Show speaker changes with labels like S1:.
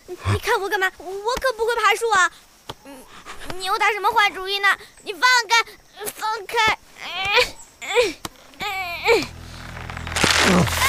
S1: 你看我干嘛？我可不会爬树啊！你又打什么坏主意呢？你放开，放开！